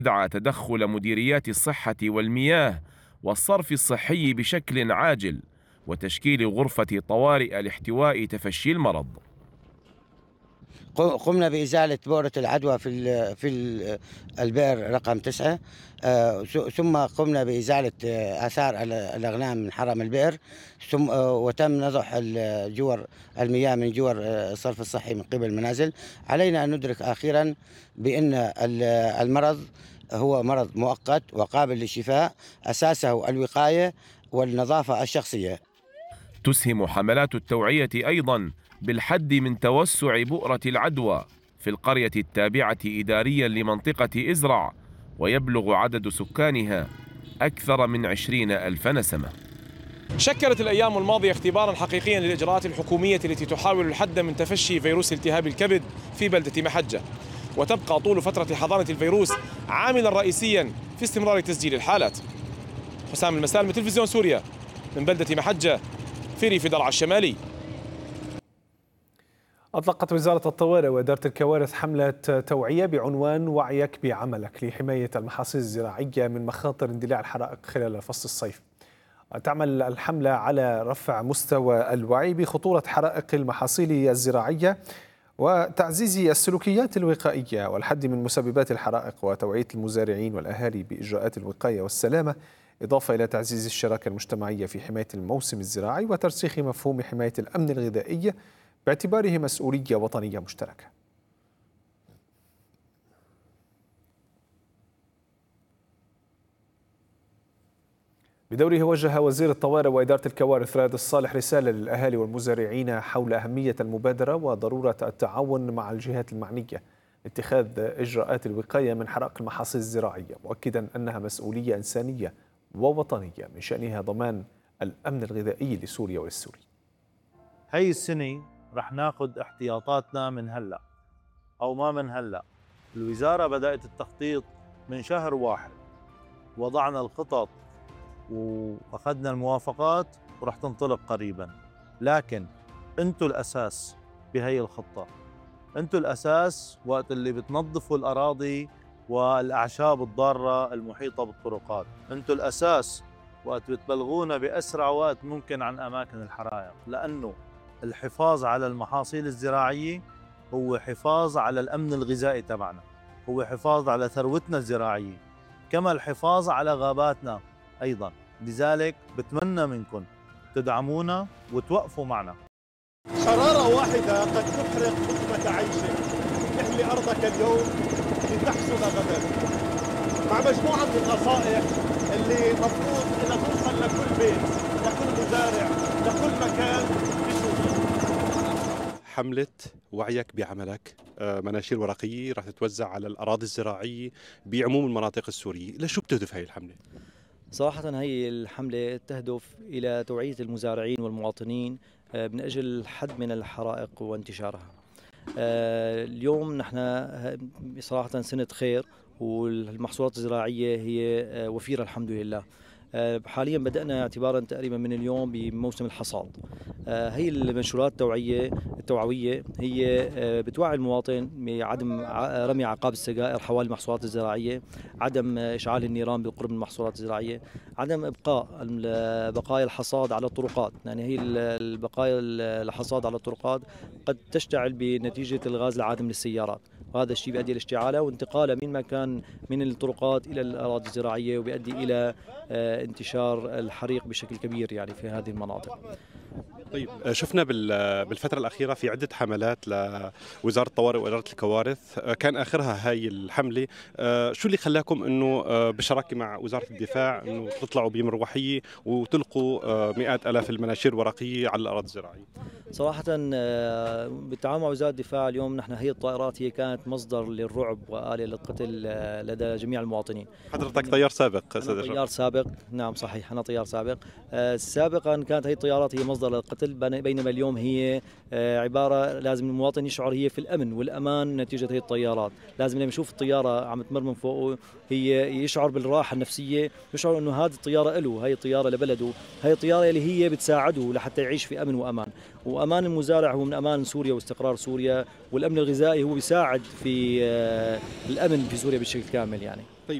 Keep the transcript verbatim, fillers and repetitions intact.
دعا تدخل مديريات الصحة والمياه والصرف الصحي بشكل عاجل وتشكيل غرفة طوارئ لاحتواء تفشي المرض. قمنا بإزالة بؤرة العدوى في ال في ال البئر رقم تسعة، آه، ثم قمنا بإزالة آه، آثار الأغنام من حرم البئر، ثم آه، وتم نضح جور المياه من جور آه، الصرف الصحي من قبل المنازل. علينا أن ندرك أخيرا بأن المرض هو مرض مؤقت وقابل للشفاء، أساسه الوقاية والنظافة الشخصية. تسهم حملات التوعية أيضا بالحد من توسع بؤرة العدوى في القرية التابعة إداريا لمنطقة إزرع، ويبلغ عدد سكانها أكثر من عشرين ألف نسمة. شكلت الأيام الماضية اختبارا حقيقيا للإجراءات الحكومية التي تحاول الحد من تفشي فيروس التهاب الكبد في بلدة محجة، وتبقى طول فترة حضانة الفيروس عاملا رئيسيا في استمرار تسجيل الحالات. حسام المسالم، تلفزيون سوريا، من بلدة محجة في ريف درعا الشمالي. أطلقت وزارة الطوارئ وإدارة الكوارث حملة توعية بعنوان وعيك بعملك لحماية المحاصيل الزراعية من مخاطر اندلاع الحرائق خلال فصل الصيف. تعمل الحملة على رفع مستوى الوعي بخطورة حرائق المحاصيل الزراعية وتعزيز السلوكيات الوقائية والحد من مسببات الحرائق وتوعية المزارعين والأهالي بإجراءات الوقاية والسلامة، إضافة إلى تعزيز الشراكة المجتمعية في حماية الموسم الزراعي وترسيخ مفهوم حماية الأمن الغذائي باعتباره مسؤولية وطنية مشتركة. بدوره وجه وزير الطوارئ وإدارة الكوارث رائد الصالح رسالة للأهالي والمزارعين حول أهمية المبادرة وضرورة التعاون مع الجهات المعنية لاتخاذ إجراءات الوقاية من حرائق المحاصيل الزراعية، مؤكدا أنها مسؤولية إنسانية ووطنية من شأنها ضمان الأمن الغذائي لسوريا وللسوري. هاي السنة رح ناخذ احتياطاتنا من هلأ أو ما من هلأ. الوزارة بدأت التخطيط من شهر واحد، وضعنا الخطط وأخذنا الموافقات ورح تنطلق قريبا، لكن أنتوا الأساس بهي الخطة، أنتوا الأساس وقت اللي بتنظفوا الأراضي والأعشاب الضارة المحيطة بالطرقات، أنتوا الأساس وقت بتبلغونا بأسرع وقت ممكن عن أماكن الحرائق، لأنه الحفاظ على المحاصيل الزراعية هو حفاظ على الأمن الغذائي تبعنا، هو حفاظ على ثروتنا الزراعية، كما الحفاظ على غاباتنا أيضا. لذلك بتمنى منكم تدعمونا وتوقفوا معنا. شرارة واحدة قد تحرق لقمة عيشك. احمي أرضك اليوم لتحصد غدا، مع مجموعة من النصائح اللي مفروض انها توصل لكل بيت، لكل مزارع، لكل مكان بسوريا. حملة وعيك بعملك مناشير ورقية راح تتوزع على الأراضي الزراعية بعموم المناطق السورية. لشو بتهدف هاي الحملة؟ صراحة هي الحملة تهدف إلى توعية المزارعين والمواطنين من أجل الحد من الحرائق وانتشارها. اليوم نحن صراحة سنة خير، والمحصولات الزراعية هي وفيرة الحمد لله. حاليا بدأنا اعتبارا تقريبا من اليوم بموسم الحصاد. هي المنشورات التوعية التوعوية هي بتوعي المواطن بعدم رمي عقاب السجائر حوالي المحصولات الزراعية، عدم إشعال النيران بالقرب من المحصولات الزراعية، عدم إبقاء بقايا الحصاد على الطرقات، يعني هي البقايا الحصاد على الطرقات قد تشتعل بنتيجة الغاز العادم للسيارات، وهذا الشيء بيؤدي لاشتعالها وانتقالها من مكان من الطرقات إلى الأراضي الزراعية، وبيؤدي إلى انتشار الحريق بشكل كبير يعني في هذه المناطق. طيب، شفنا بالفترة الأخيرة في عدة حملات لوزارة الطوارئ وإدارة الكوارث، كان آخرها هاي الحملة. شو اللي خلاكم أنه بشراكة مع وزارة الدفاع أنه تطلعوا بمروحية وتلقوا مئات ألاف المناشير ورقية على الأراضي الزراعية؟ صراحة بالتعاون مع وزارة الدفاع اليوم نحن هي الطائرات هي كانت مصدر للرعب وآلة للقتل لدى جميع المواطنين. حضرتك طيار سابق؟ أنا طيار سابق، نعم صحيح، أنا طيار سابق. سابقا كانت هي الطيارات هي مصدر للقتل القتل، بينما اليوم هي عبارة لازم المواطن يشعر هي في الأمن والأمان نتيجة هي الطيارات. لازم لما يشوف الطيارة عم تمر من فوقه هي يشعر بالراحة النفسية، يشعر أنه هذه الطيارة له، هي الطيارة لبلده، هي الطيارة اللي هي بتساعده لحتى يعيش في أمن وأمان. وأمان المزارع هو من أمان سوريا واستقرار سوريا، والأمن الغذائي هو بيساعد في الأمن في سوريا بشكل كامل يعني.